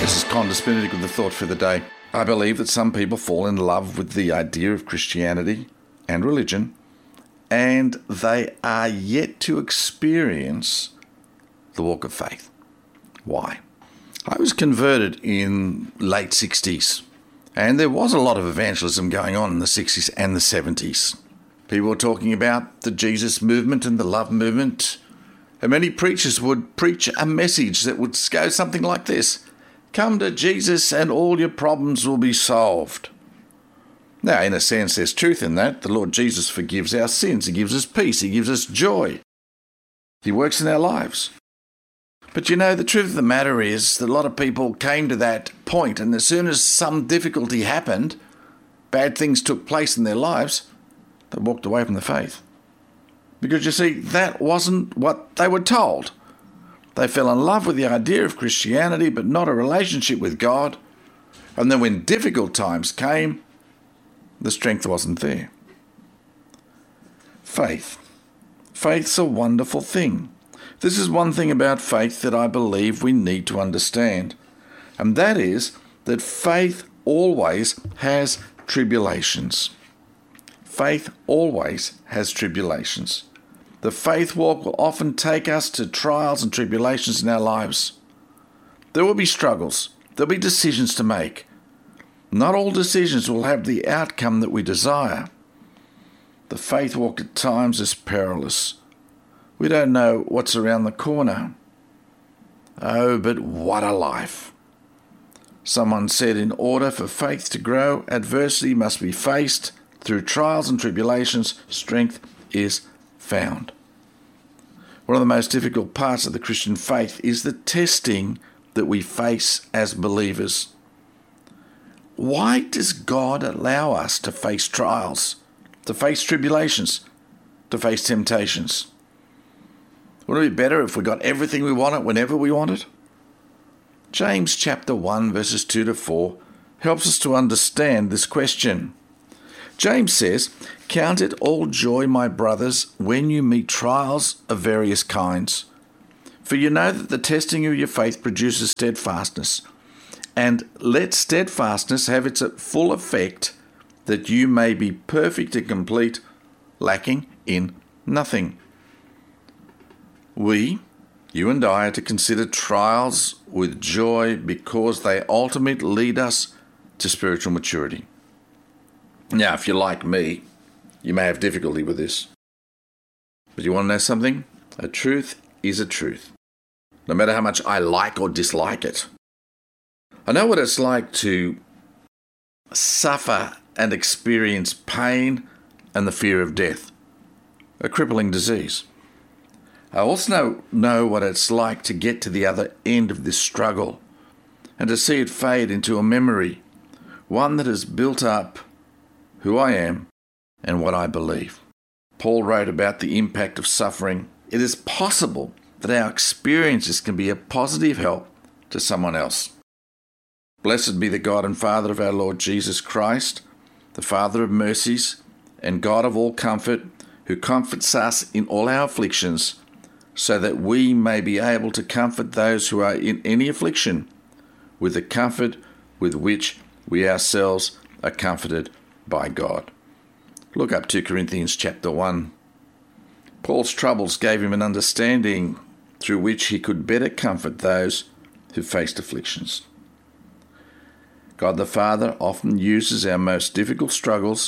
This is Condas Benedict with the thought for the day. I believe that some people fall in love with the idea of Christianity and religion, and they are yet to experience the walk of faith. Why? I was converted in late 60s, and there was a lot of evangelism going on in the 60s and the 70s. People were talking about the Jesus movement and the love movement, and many preachers would preach a message that would go something like this: come to Jesus and all your problems will be solved. Now, in a sense, there's truth in that. The Lord Jesus forgives our sins. He gives us peace. He gives us joy. He works in our lives. But you know, the truth of the matter is that a lot of people came to that point, and as soon as some difficulty happened, bad things took place in their lives, they walked away from the faith. Because you see, that wasn't what they were told. They fell in love with the idea of Christianity, but not a relationship with God. And then when difficult times came, the strength wasn't there. Faith. Faith's a wonderful thing. This is one thing about faith that I believe we need to understand, and that is that faith always has tribulations. Faith always has tribulations. The faith walk will often take us to trials and tribulations in our lives. There will be struggles. There'll be decisions to make. Not all decisions will have the outcome that we desire. The faith walk at times is perilous. We don't know what's around the corner. Oh, but what a life. Someone said, in order for faith to grow, adversity must be faced. Through trials and tribulations, strength is found. One of the most difficult parts of the Christian faith is the testing that we face as believers. Why does God allow us to face trials, to face tribulations, to face temptations? Wouldn't it be better if we got everything we wanted whenever we wanted? James chapter 1 verses 2 to 4 helps us to understand this question. James says, "Count it all joy, my brothers, when you meet trials of various kinds. For you know that the testing of your faith produces steadfastness. And let steadfastness have its full effect, that you may be perfect and complete, lacking in nothing." We, you and I, are to consider trials with joy because they ultimately lead us to spiritual maturity. Now, if you're like me, you may have difficulty with this. But you want to know something? A truth is a truth, no matter how much I like or dislike it. I know what it's like to suffer and experience pain and the fear of death, a crippling disease. I also know what it's like to get to the other end of this struggle and to see it fade into a memory, one that has built up who I am and what I believe. Paul wrote about the impact of suffering. It is possible that our experiences can be a positive help to someone else. Blessed be the God and Father of our Lord Jesus Christ, the Father of mercies and God of all comfort, who comforts us in all our afflictions, so that we may be able to comfort those who are in any affliction with the comfort with which we ourselves are comforted by God. Look up 2 Corinthians chapter 1. Paul's troubles gave him an understanding through which he could better comfort those who faced afflictions. God the Father often uses our most difficult struggles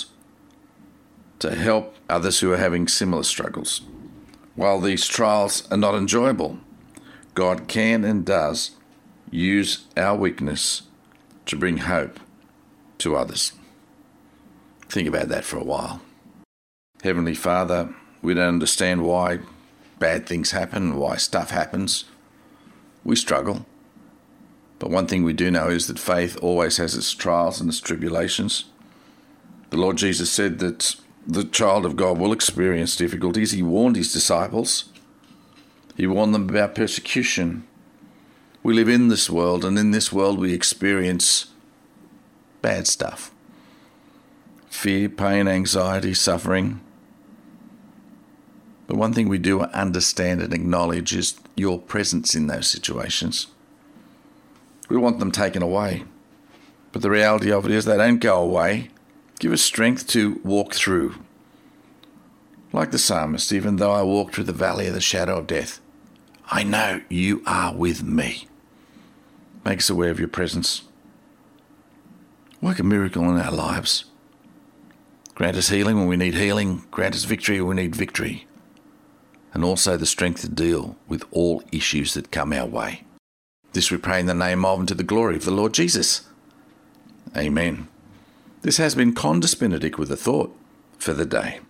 to help others who are having similar struggles. While these trials are not enjoyable, God can and does use our weakness to bring hope to others. Think about that for a while. Heavenly Father, we don't understand why bad things happen, why stuff happens. We struggle. But one thing we do know is that faith always has its trials and its tribulations. The Lord Jesus said that the child of God will experience difficulties. He warned his disciples. He warned them about persecution. We live in this world, and in this world we experience bad stuff. Fear, pain, anxiety, suffering. But one thing we do understand and acknowledge is your presence in those situations. We want them taken away. But the reality of it is they don't go away. Give us strength to walk through. Like the psalmist, even though I walk through the valley of the shadow of death, I know you are with me. Make us aware of your presence. Work a miracle in our lives. Grant us healing when we need healing. Grant us victory when we need victory. And also the strength to deal with all issues that come our way. This we pray in the name of and to the glory of the Lord Jesus. Amen. This has been Condus Benedict with a thought for the day.